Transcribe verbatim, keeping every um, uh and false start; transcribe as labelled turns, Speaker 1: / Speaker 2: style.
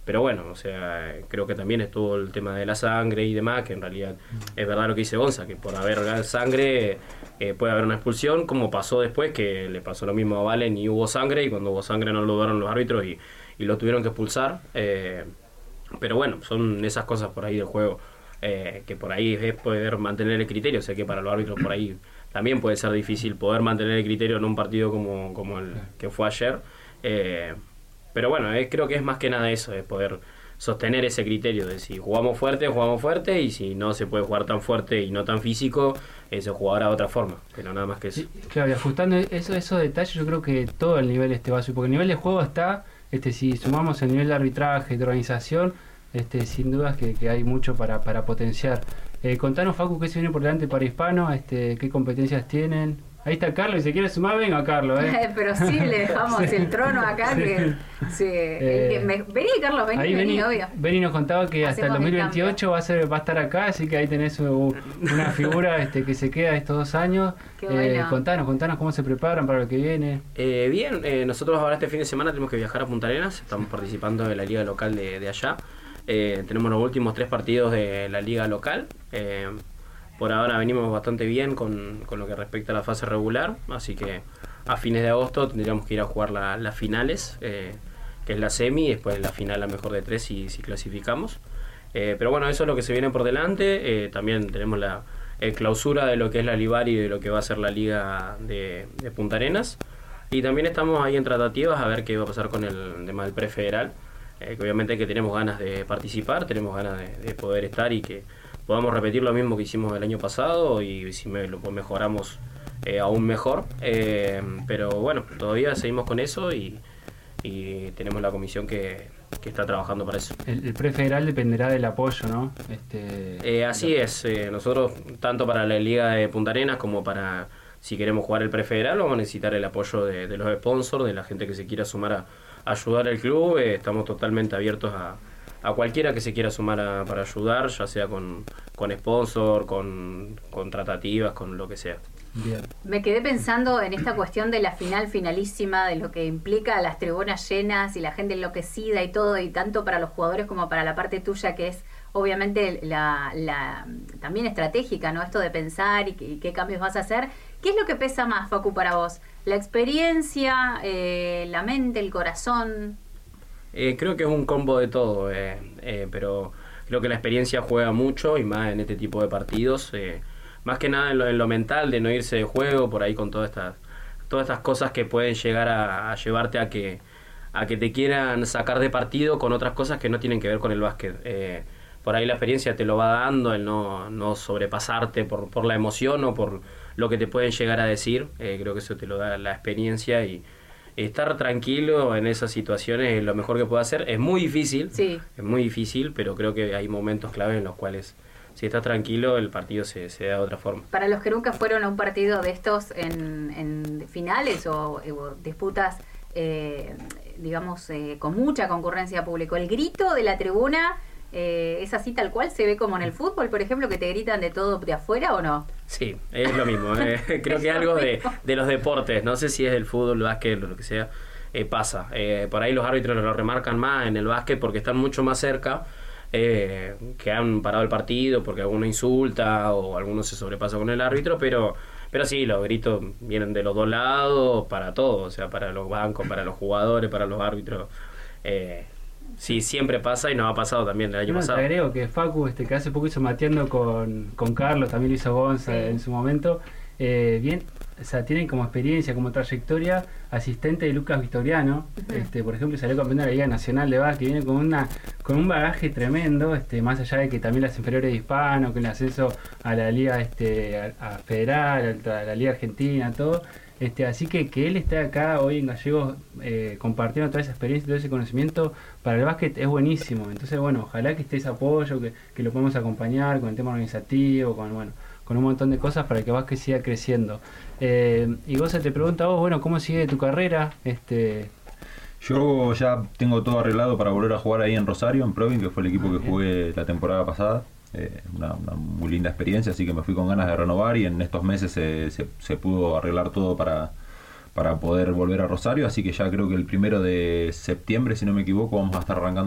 Speaker 1: pero bueno, o sea, creo que también estuvo el tema de la sangre y demás, que en realidad es verdad lo que dice Gonza, que por haber sangre eh, puede haber una expulsión, como pasó después, que le pasó lo mismo a Valen y hubo sangre, y cuando hubo sangre no lo dudaron los árbitros y, y lo tuvieron que expulsar. Eh, pero bueno, son esas cosas por ahí del juego, eh, que por ahí es poder mantener el criterio. O sea que para los árbitros por ahí también puede ser difícil poder mantener el criterio en un partido como, como el que fue ayer. Eh, pero bueno, eh, creo que es más que nada eso, es poder sostener ese criterio de si jugamos fuerte, jugamos fuerte, y si no se puede jugar tan fuerte y no tan físico, eh, se jugará de otra forma, pero nada más que eso.
Speaker 2: Sí, claro, y ajustando eso, esos detalles, yo creo que todo el nivel este va a subir, porque el nivel de juego está, este si sumamos el nivel de arbitraje, de organización, este sin dudas que, que hay mucho para, para potenciar. Eh, contanos, Facu, qué se viene por delante para Hispano, este qué competencias tienen. Ahí está Carlos, y se quiere sumar, venga Carlos, ¿eh?
Speaker 3: Pero sí, le dejamos sí. el trono acá, sí. que... Sí. Eh, me, vení, Carlos, vení,
Speaker 2: ahí
Speaker 3: vení,
Speaker 2: vení,
Speaker 3: obvio.
Speaker 2: Vení nos contaba que hasta el dos mil veintiocho va a ser va a estar acá, así que ahí tenés uh, una figura este que se queda estos dos años.
Speaker 3: Qué bueno.
Speaker 2: eh, contanos, contanos cómo se preparan para lo que viene.
Speaker 1: Eh, bien, eh, nosotros ahora este fin de semana tenemos que viajar a Punta Arenas, estamos participando de la liga local de, de allá. Eh, tenemos los últimos tres partidos de la liga local. Eh, Por ahora venimos bastante bien con, con lo que respecta a la fase regular, así que a fines de agosto tendríamos que ir a jugar la, las finales, eh, que es la semi, y después la final la mejor de tres si, si clasificamos. Eh, pero bueno, eso es lo que se viene por delante. Eh, también tenemos la eh, clausura de lo que es la Libar y de lo que va a ser la liga de, de Punta Arenas. Y también estamos ahí en tratativas a ver qué va a pasar con el tema del prefederal, eh, que obviamente que tenemos ganas de participar, tenemos ganas de, de poder estar y que podamos repetir lo mismo que hicimos el año pasado, y si me, lo mejoramos eh, aún mejor. Eh, pero bueno, todavía seguimos con eso y, y tenemos la comisión que, que está trabajando para eso.
Speaker 2: El, el prefederal dependerá del apoyo, ¿no? Este,
Speaker 1: eh, así lo... es, eh, nosotros tanto para la Liga de Punta Arenas como para si queremos jugar el prefederal vamos a necesitar el apoyo de, de los sponsors, de la gente que se quiera sumar a, a ayudar al club. Eh, estamos totalmente abiertos a a cualquiera que se quiera sumar a, para ayudar, ya sea con, con sponsor, con, con tratativas, con lo que sea.
Speaker 3: Bien. Me quedé pensando en esta cuestión de la final finalísima, de lo que implica las tribunas llenas y la gente enloquecida y todo, y tanto para los jugadores como para la parte tuya, que es obviamente la, la también estratégica, ¿no? Esto de pensar y, y qué cambios vas a hacer. ¿Qué es lo que pesa más, Facu, para vos? ¿La experiencia, eh, la mente, el corazón?
Speaker 1: Eh, creo que es un combo de todo, eh, eh, pero creo que la experiencia juega mucho, y más en este tipo de partidos, eh, más que nada en lo, en lo mental, de no irse de juego por ahí con todas estas todas estas cosas que pueden llegar a, a llevarte a que a que te quieran sacar de partido con otras cosas que no tienen que ver con el básquet. Eh, por ahí la experiencia te lo va dando, el no, no sobrepasarte por, por la emoción o por lo que te pueden llegar a decir. Eh, creo que eso te lo da la experiencia, y estar tranquilo en esas situaciones es lo mejor que puedo hacer. Es muy difícil,
Speaker 3: sí.
Speaker 1: es muy difícil, pero creo que hay momentos clave en los cuales si estás tranquilo el partido se, se da de otra forma.
Speaker 3: Para los que nunca fueron a un partido de estos en, en finales o, o disputas, eh, digamos, eh, con mucha concurrencia pública, el grito de la tribuna, eh, ¿es así tal cual? ¿Se ve como en el fútbol, por ejemplo, que te gritan de todo de afuera o no?
Speaker 1: Sí, es lo mismo. Eh. Creo que es algo de, de los deportes, no sé si es el fútbol, básquet o lo que sea, eh, pasa. Eh, por ahí los árbitros lo remarcan más en el básquet porque están mucho más cerca, eh, que han parado el partido porque alguno insulta o alguno se sobrepasa con el árbitro, pero pero sí, los gritos vienen de los dos lados, para todo, o sea, para los bancos, para los jugadores, para los árbitros. Eh, Sí, siempre pasa, y nos ha pasado también el año
Speaker 2: no,
Speaker 1: pasado.
Speaker 2: Te agrego que Facu, este, que hace poco hizo mateando con, con Carlos, también lo hizo Gonza sí. en su momento. Eh, bien, o sea, tienen como experiencia, como trayectoria, asistente de Lucas Victoriano. Uh-huh. Este, por ejemplo, salió campeón de la Liga Nacional de Básquet, viene con una con un bagaje tremendo, este, más allá de que también las inferiores de Hispano, que el ascenso a la Liga este, a, a Federal, a la Liga Argentina, todo. Este, así que que él esté acá hoy en Gallegos eh, compartiendo toda esa experiencia, todo ese conocimiento para el básquet es buenísimo. Entonces, bueno, ojalá que esté ese apoyo, que, que lo podamos acompañar con el tema organizativo, con bueno, con un montón de cosas para que el básquet siga creciendo. Eh, y vos te pregunta a vos, bueno, ¿cómo sigue tu carrera? Este
Speaker 4: Yo ya tengo todo arreglado para volver a jugar ahí en Rosario, en Provin, que fue el equipo que jugué la temporada pasada. Eh, una, una muy linda experiencia, así que me fui con ganas de renovar, y en estos meses se, se, se pudo arreglar todo para, para poder volver a Rosario, así que ya creo que el primero de septiembre, si no me equivoco, vamos a estar arrancando